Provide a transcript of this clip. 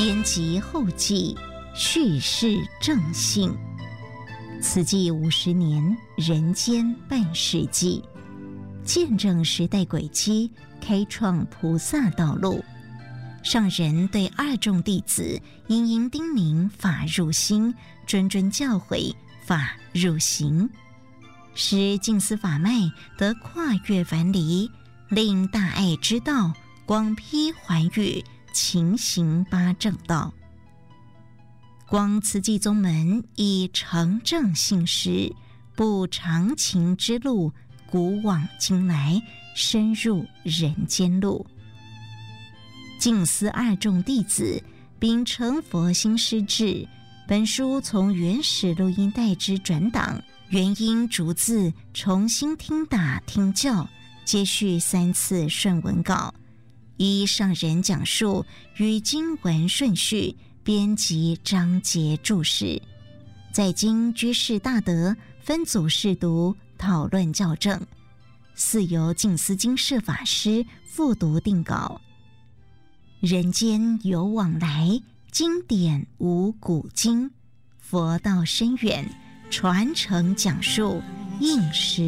编辑后记，叙事正信。此纪50年，人间半世纪，见证时代轨迹，开创菩萨道路。上人对二众弟子殷殷叮咛，法入心，谆谆教诲，法入行，使净思法脉得跨越樊篱，令大爱之道广披寰宇，勤行八正道。光慈济宗门以诚正信实，步常情之路，古往今来，深入人间路。净思二众弟子秉承佛心师志，本书从原始录音带之转档，原音逐字重新听打听教，接续3次顺文稿，依上人讲述与经文顺序编辑章节注释，在经居士大德分组试读，讨论校正，似由净思精舍法师复读定稿。人间有往来，经典无古今，佛道深远，传承讲述应时